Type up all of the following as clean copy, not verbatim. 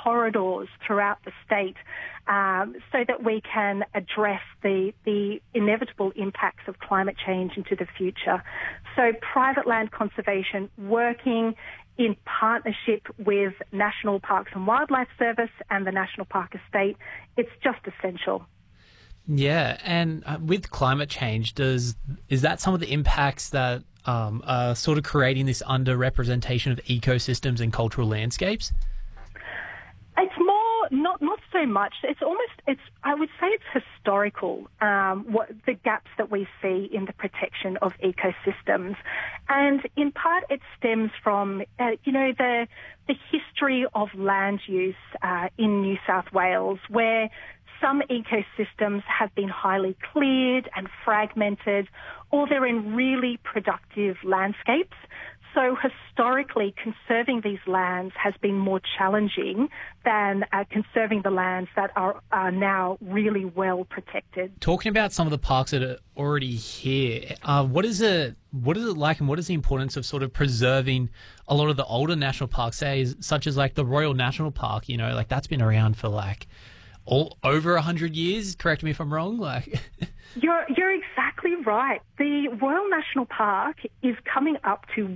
corridors throughout the state so that we can address the inevitable impacts of climate change into the future. So private land conservation, working in partnership with National Parks and Wildlife Service and the National Park Estate, it's just essential. Yeah, and with climate change, is that some of the impacts that are sort of creating this underrepresentation of ecosystems and cultural landscapes? It's more, not so much. I would say it's historical, what the gaps that we see in the protection of ecosystems. And in part it stems from, the history of land use in New South Wales, where some ecosystems have been highly cleared and fragmented, or they're in really productive landscapes. So historically, conserving these lands has been more challenging than conserving the lands that are now really well protected. Talking about some of the parks that are already here, what is it like, and what is the importance of sort of preserving a lot of the older national parks, such as like the Royal National Park? Like that's been around for like over 100 years. Correct me if I'm wrong. You're exactly right. The Royal National Park is coming up to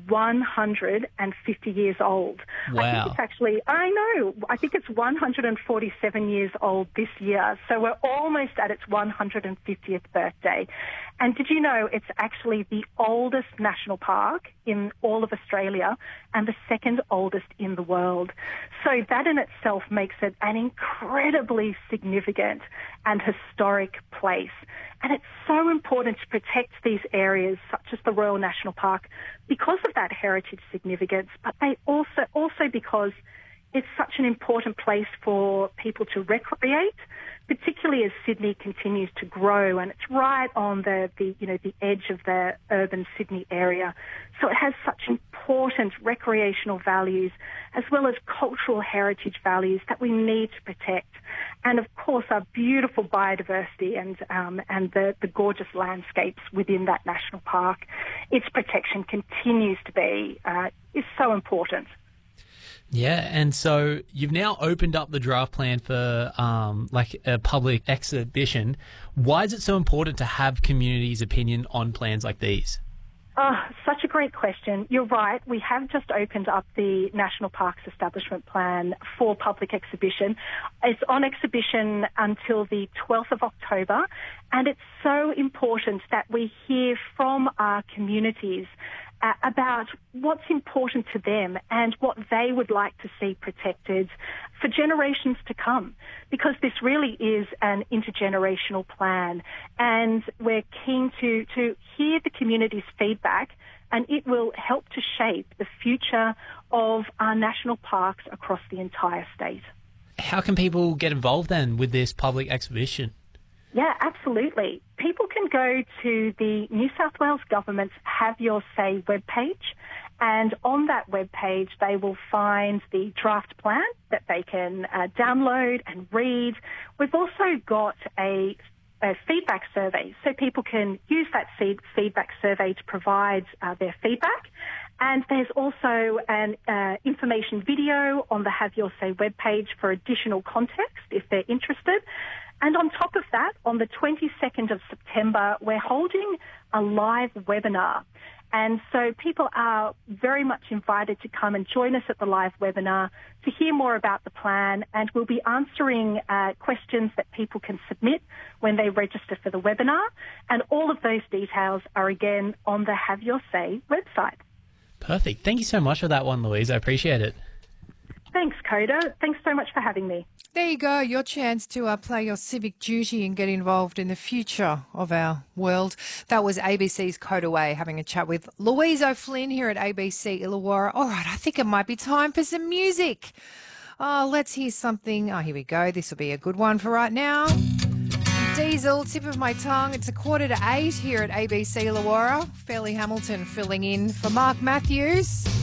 150 years old. Wow. I think it's 147 years old this year. So we're almost at its 150th birthday. And did you know it's actually the oldest national park in all of Australia and the second oldest in the world? So that in itself makes it an incredibly significant and historic place. And it's so important to protect these areas, such as the Royal National Park, because of that heritage significance, but they also because it's such an important place for people to recreate, particularly as Sydney continues to grow, and it's right on the edge of the urban Sydney area. So it has such important recreational values as well as cultural heritage values that we need to protect. And of course, our beautiful biodiversity and the gorgeous landscapes within that national park. Its protection continues to be is so important. Yeah, and so you've now opened up the draft plan for like a public exhibition. Why is it so important to have community's opinion on plans like these? Oh, such a great question. You're right. We have just opened up the National Parks Establishment Plan for public exhibition. It's on exhibition until the 12th of October, and it's so important that we hear from our communities about what's important to them and what they would like to see protected for generations to come, because this really is an intergenerational plan, and we're keen to hear the community's feedback, and it will help to shape the future of our national parks across the entire state. How can people get involved then with this public exhibition? Yeah, absolutely. People can go to the New South Wales Government's Have Your Say webpage, and on that webpage they will find the draft plan that they can download and read. We've also got a feedback survey, so people can use that feedback survey to provide their feedback. And there's also an information video on the Have Your Say webpage for additional context if they're interested. And on top of that, on the 22nd of September, we're holding a live webinar. And so people are very much invited to come and join us at the live webinar to hear more about the plan, and we'll be answering questions that people can submit when they register for the webinar. And all of those details are again on the Have Your Say website. Perfect. Thank you so much for that one, Louise. I appreciate it. Thanks, Coda. Thanks so much for having me. There you go, your chance to play your civic duty and get involved in the future of our world. That was ABC's Coda Way having a chat with Louise O'Flynn here at ABC Illawarra. All right, I think it might be time for some music. Let's hear something. Here we go. This will be a good one for right now. Diesel, tip of my tongue. It's 7:45 here at ABC Illawarra. Fairly Hamilton filling in for Mark Matthews.